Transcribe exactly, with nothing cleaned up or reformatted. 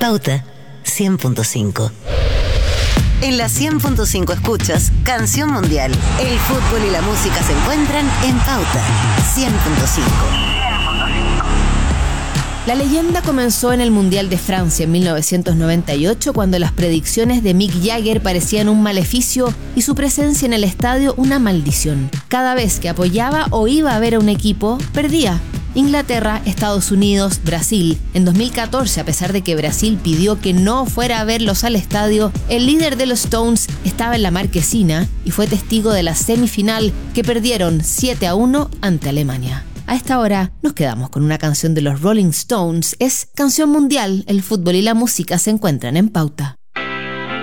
Pauta cien punto cinco. En la cien punto cinco escuchas Canción Mundial. El fútbol y la música se encuentran en Pauta cien punto cinco. La leyenda comenzó en el Mundial de Francia en mil novecientos noventa y ocho, cuando las predicciones de Mick Jagger parecían un maleficio y su presencia en el estadio una maldición. Cada vez que apoyaba o iba a ver a un equipo, perdía. Inglaterra, Estados Unidos, Brasil. En dos mil catorce, a pesar de que Brasil pidió que no fuera a verlos al estadio, el líder de los Stones estaba en la marquesina y fue testigo de la semifinal que perdieron siete a uno ante Alemania. A esta hora nos quedamos con una canción de los Rolling Stones. Es Canción Mundial. El fútbol y la música se encuentran en Pauta.